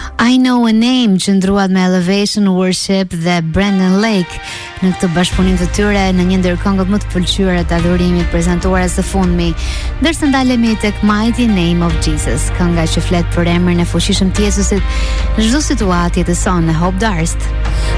I Know a Name që ndruat me Elevation Worship dhe Brandon Lake në këtë bashkëpunim të tyre në një ndër këngët më të pëlqyera të adhurimit prezantuara së fundmi, ndërsa ndalemi tek Mighty Name of Jesus, kënga që flet për emrin e fuqishëm të Jezusit në çdo situatë jetësore. Hope Darst.